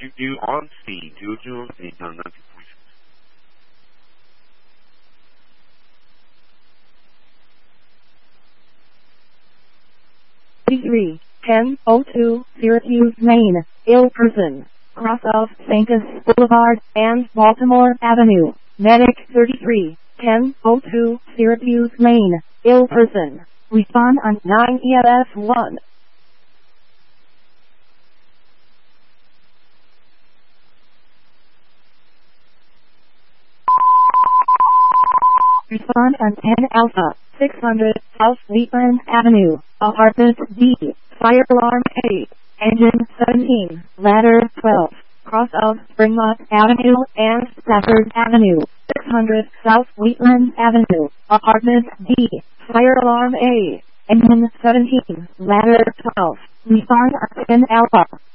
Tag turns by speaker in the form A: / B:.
A: 222 on scene. 222 on scene. Done 1946.
B: Three 1002 Syracuse, Maine. Ill person. Cross of Sancus Boulevard and Baltimore Avenue. Medic 33 1002 Syracuse, Maine. Ill person. Respond on 9 EMS 1. Respond on 10 Alpha 600 South Wheatland Avenue. Apartment D. Fire alarm 8. Engine 17. Ladder 12. Cross of Springmont Avenue and Stafford Avenue. 600 South Wheatland Avenue. Apartment D. Fire alarm A. Engine 17. Ladder 12. Respond on 10 Alpha.